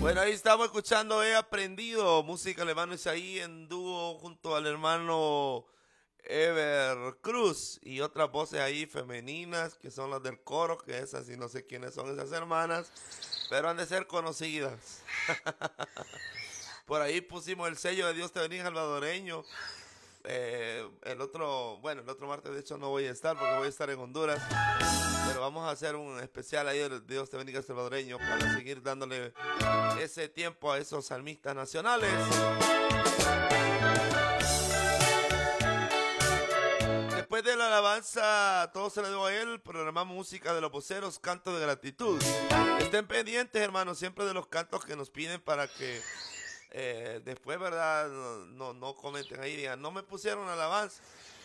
Bueno, ahí estamos escuchando He Aprendido, música alemana Isaí en dúo junto al hermano Ever Cruz y otras voces ahí femeninas que son las del coro, que esas sí no sé quiénes son esas hermanas, pero han de ser conocidas. Por ahí pusimos el sello de Dios te bendiga salvadoreño. El otro martes de hecho no voy a estar porque voy a estar en Honduras, pero vamos a hacer un especial ahí de Dios te bendiga salvadoreño para seguir dándole ese tiempo a esos salmistas nacionales. Después de la alabanza, todo se le dio a él, programamos música de los voceros, canto de gratitud. Estén pendientes, hermanos, siempre de los cantos que nos piden para que después, ¿verdad? No comenten ahí, digan, no me pusieron alabanza.